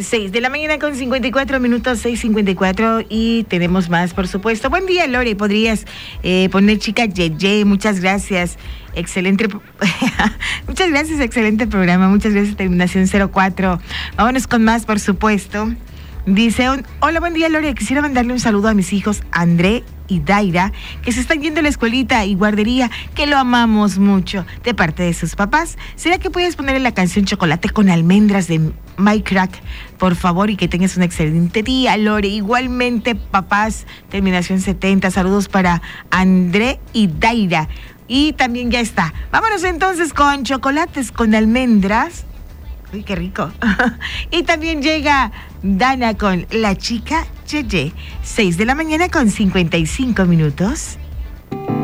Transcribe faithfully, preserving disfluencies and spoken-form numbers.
seis de la mañana con cincuenta y cuatro minutos, seis cincuenta y cuatro, y tenemos más, por supuesto. Buen día, Lore, podrías eh, poner chica Yeye, muchas gracias, excelente, muchas gracias, excelente programa, muchas gracias, terminación cero cuatro. Vámonos con más, por supuesto. Dice, hola, buen día, Lore, quisiera mandarle un saludo a mis hijos André y Daira, que se están yendo a la escuelita y guardería, que lo amamos mucho, de parte de sus papás. ¿Será que puedes ponerle la canción Chocolate con Almendras de My Crack, por favor, y que tengas un excelente día, Lore? Igualmente, papás, terminación setenta, saludos para André y Daira. Y también ya está. Vámonos entonces con Chocolates con Almendras. Uy, qué rico. Y también llega Dana con La Chica Yeye. seis de la mañana con cincuenta y cinco minutos.